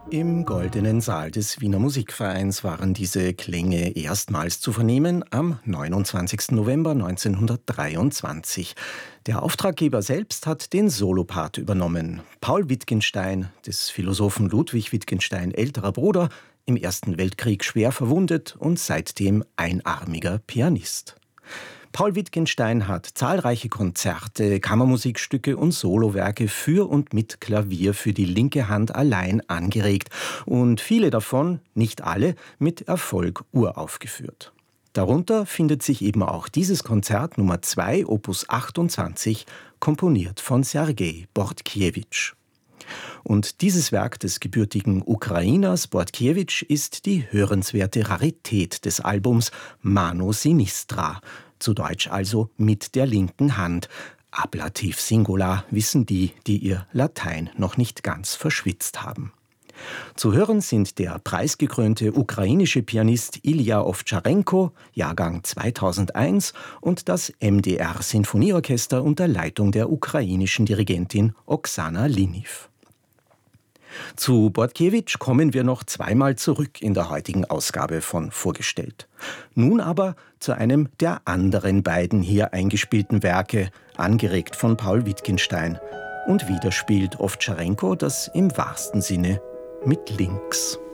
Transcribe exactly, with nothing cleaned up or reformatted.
Im Goldenen Saal des Wiener Musikvereins waren diese Klänge erstmals zu vernehmen am neunundzwanzigsten November neunzehnhundertdreiundzwanzig. Der Auftraggeber selbst hat den Solopart übernommen. Paul Wittgenstein, des Philosophen Ludwig Wittgenstein älterer Bruder, im Ersten Weltkrieg schwer verwundet und seitdem einarmiger Pianist. Paul Wittgenstein hat zahlreiche Konzerte, Kammermusikstücke und Solowerke für und mit Klavier für die linke Hand allein angeregt und viele davon, nicht alle, mit Erfolg uraufgeführt. Darunter findet sich eben auch dieses Konzert Nummer zwei, Opus achtundzwanzig, komponiert von Sergei Bordkiewitsch. Und dieses Werk des gebürtigen Ukrainers Bordkiewitsch ist die hörenswerte Rarität des Albums Mano Sinistra, zu Deutsch also mit der linken Hand. Ablativ Singular wissen die, die ihr Latein noch nicht ganz verschwitzt haben. Zu hören sind der preisgekrönte ukrainische Pianist Ilja Ovtcharенko, Jahrgang zweitausendeins, und das M D R-Sinfonieorchester unter Leitung der ukrainischen Dirigentin Oksana Liniw. Zu Bordkiewitsch kommen wir noch zweimal zurück in der heutigen Ausgabe von Vorgestellt. Nun aber zu einem der anderen beiden hier eingespielten Werke, angeregt von Paul Wittgenstein. Und wieder spielt Ovtcharenko das im wahrsten Sinne mit links.